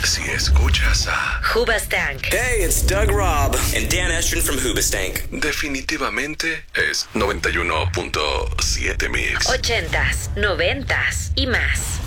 si escuchas a Hoobastank. Hey, it's Doug Robb and Dan Estrin from Hoobastank. definitivamente es 91.7 Mix. 80s, 90s y más.